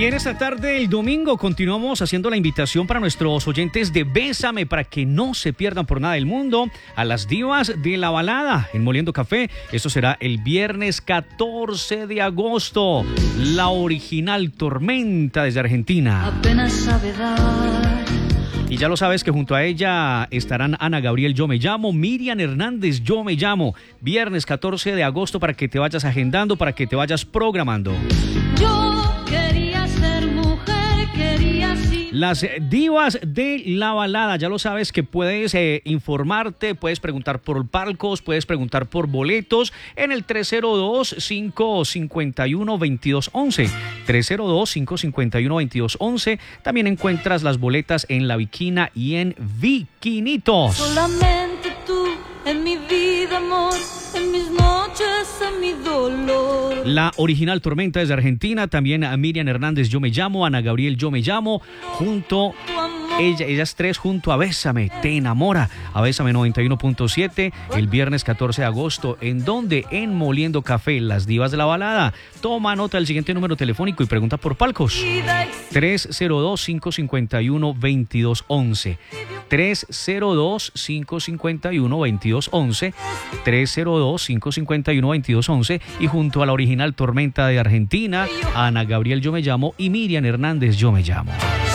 Y en esta tarde, el domingo, continuamos haciendo la invitación para nuestros oyentes de Bésame, para que no se pierdan por nada del mundo a las divas de la balada en Moliendo Café. Esto será el viernes 14 de agosto. La original Tormenta desde Argentina. Apenas sabe dar. Y ya lo sabes que junto a ella estarán Ana Gabriel Yo Me Llamo, Miriam Hernández Yo Me Llamo. Viernes 14 de agosto, para que te vayas agendando, para que te vayas programando. Yo quería ser mujer, quería sí. Las divas de la balada, ya lo sabes que puedes informarte, puedes preguntar por palcos, puedes preguntar por boletos en el 302-551-2211. 302-551-2211. También encuentras las boletas en La Viquina y en Viquinitos. Solamente tú en mi vida, amor, en mis noches, en mi dolor. La original Tormenta desde Argentina, también a Miriam Hernández Yo Me Llamo, Ana Gabriel Yo Me Llamo, junto ellas tres junto a Bésame, Te Enamora, a Bésame 91.7, el viernes 14 de agosto. ¿En dónde? En Moliendo Café, las divas de la balada. Toma nota del siguiente número telefónico y pregunta por palcos. 302-551-2211. 302-551-2211. 302-551-2211. Y junto a la original Tormenta de Argentina, Ana Gabriel Yo Me Llamo y Miriam Hernández Yo Me Llamo.